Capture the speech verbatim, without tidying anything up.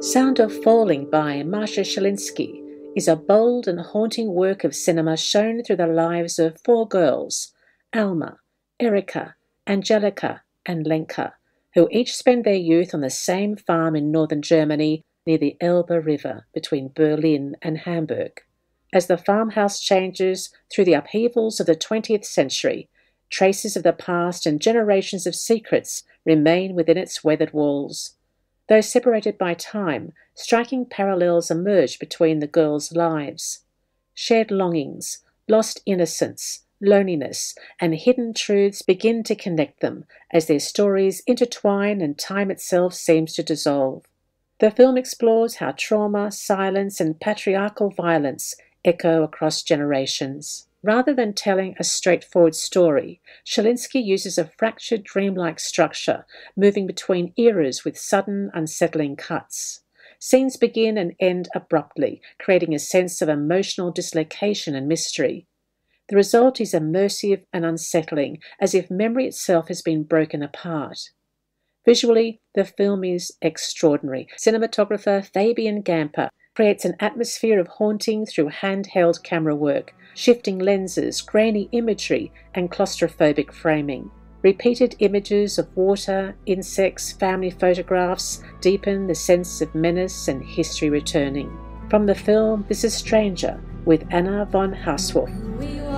Sound of Falling by Masha Szelinski is a bold and haunting work of cinema shown through the lives of four girls, Alma, Erika, Angelica, and Lenka, who each spend their youth on the same farm in northern Germany near the Elbe River between Berlin and Hamburg. As the farmhouse changes through the upheavals of the twentieth century, traces of the past and generations of secrets remain within its weathered walls. Though separated by time, striking parallels emerge between the girls' lives. Shared longings, lost innocence, loneliness, and hidden truths begin to connect them as their stories intertwine and time itself seems to dissolve. The film explores how trauma, silence, and patriarchal violence echo across generations. Rather than telling a straightforward story, Szelinski uses a fractured dreamlike structure, moving between eras with sudden, unsettling cuts. Scenes begin and end abruptly, creating a sense of emotional dislocation and mystery. The result is immersive and unsettling, as if memory itself has been broken apart. Visually, the film is extraordinary. Cinematographer Fabian Gamper creates an atmosphere of haunting through handheld camera work, shifting lenses, grainy imagery, and claustrophobic framing. Repeated images of water, insects, family photographs deepen the sense of menace and history returning. From the film This Is Stranger with Anna von Haushoff.